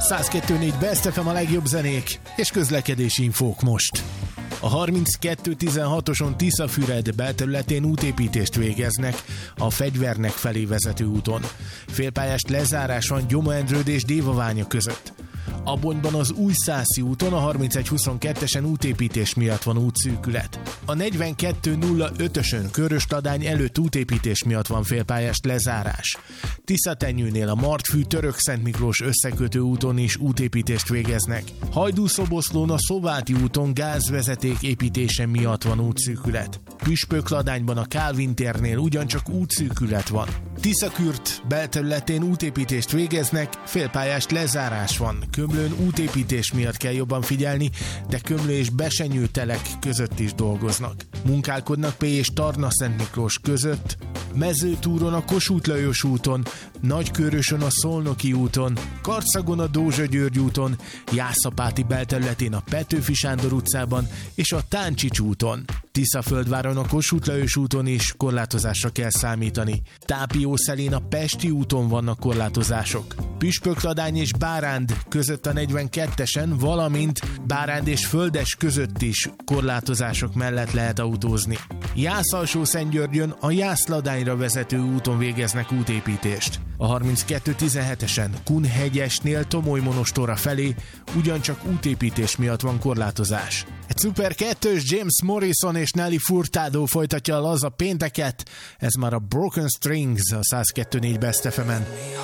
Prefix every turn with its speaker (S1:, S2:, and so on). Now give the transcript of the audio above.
S1: 102.4 Best FM, a legjobb zenék és közlekedési infók most. A 3216-oson Tiszafüred belterületén útépítést végeznek a Fegyvernek felé vezető úton. Félpályás lezárás van Gyoma-Endrőd és Dévaványa között. Abonyban az Újszászi úton a 3122-esen útépítés miatt van útszűkület. A 4205-ösön Körös-Ladány előtt útépítés miatt van félpályás lezárás. Tiszatenyőnél a Martfű Török-Szent Miklós összekötő úton is útépítést végeznek. Hajdú-Szoboszlón a Szováti úton gázvezeték építése miatt van útszűkület. Püspökladányban a Kálvin térnél ugyancsak útszűkület van. Tiszakürt belterületén útépítést végeznek, félpályás lezárás van. Kömlőn útépítés miatt kell jobban figyelni, de Kömlő és Besenyő telek között is dolgoznak. Munkálkodnak P és Tarna-Szent Miklós között, Mezőtúron a Kossuth Lajos úton, Nagykőrösön a Szolnoki úton, Karcagon a Dózsa-György úton, Jászapáti belterületén a Petőfi Sándor utcában és a Táncsics úton. Tiszaföldváron a Kossuth Lajos úton is korlátozásra kell számítani. Tápiószelén a Pesti úton vannak korlátozások. Püspökladány és Báránd között a 42-esen, valamint Báránd és Földes között is korlátozások mellett lehet autózni. Jász-Alsó-Szentgyörgyön a Jász-Ladányra vezető úton végeznek útépítést. A 3217-esen Kunhegyesnél Tomoly-Monostorra felé ugyancsak útépítés miatt van korlátozás. Egy Super 2-ös James Morrison és Nelly Furtado folytatja a laza pénteket, ez már a Broken Strings a 102.4 Best FM-en.